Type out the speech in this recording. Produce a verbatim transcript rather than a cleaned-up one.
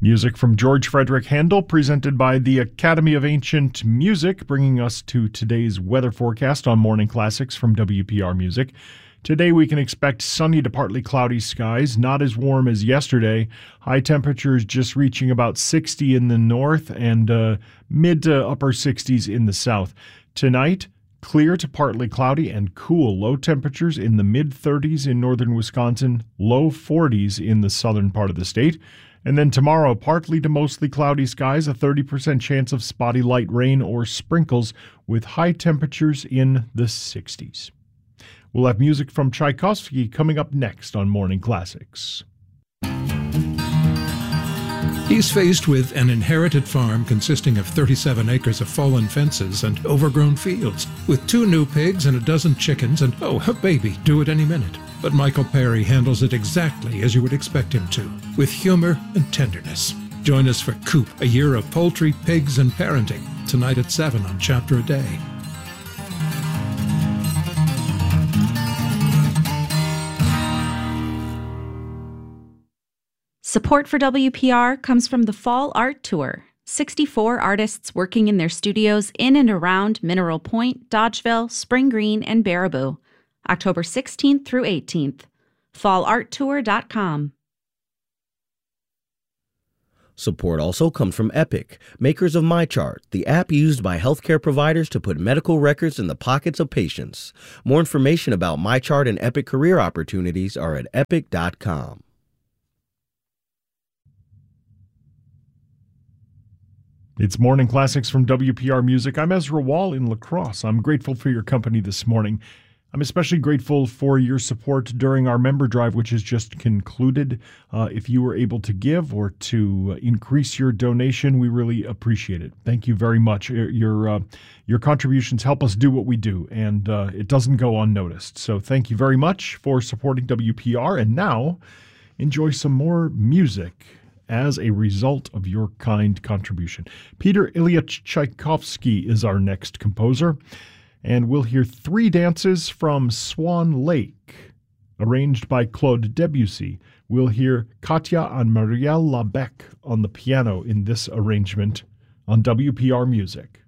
Music from George Frederick Handel, presented by the Academy of Ancient Music, bringing us to today's weather forecast on Morning Classics from W P R Music. Today we can expect sunny to partly cloudy skies, not as warm as yesterday. High temperatures just reaching about sixty in the north and uh, mid to upper sixties in the south. Tonight, clear to partly cloudy and cool. Low temperatures in the mid-thirties in northern Wisconsin, low forties in the southern part of the state. And then tomorrow, partly to mostly cloudy skies, a thirty percent chance of spotty light rain or sprinkles with high temperatures in the sixties. We'll have music from Tchaikovsky coming up next on Morning Classics. He's faced with an inherited farm consisting of thirty-seven acres of fallen fences and overgrown fields, with two new pigs and a dozen chickens and, oh, a baby due at any minute. But Michael Perry handles it exactly as you would expect him to, with humor and tenderness. Join us for Coop, a year of poultry, pigs, and parenting, tonight at seven on Chapter a Day. Support for W P R comes from the Fall Art Tour. sixty-four artists working in their studios in and around Mineral Point, Dodgeville, Spring Green, and Baraboo. October sixteenth through eighteenth. fall art tour dot com. Support also comes from Epic, makers of MyChart, the app used by healthcare providers to put medical records in the pockets of patients. More information about MyChart and Epic career opportunities are at epic dot com. It's Morning Classics from W P R Music. I'm Ezra Wall in La Crosse. I'm grateful for your company this morning. I'm especially grateful for your support during our member drive, which has just concluded. Uh, if you were able to give or to increase your donation, we really appreciate it. Thank you very much. Your uh, your contributions help us do what we do, and uh, it doesn't go unnoticed. So thank you very much for supporting W P R. And now, enjoy some more music as a result of your kind contribution. Peter Ilyich Tchaikovsky is our next composer, and we'll hear three dances from Swan Lake, arranged by Claude Debussy. We'll hear Katya and Marielle Labec on the piano in this arrangement on W P R Music.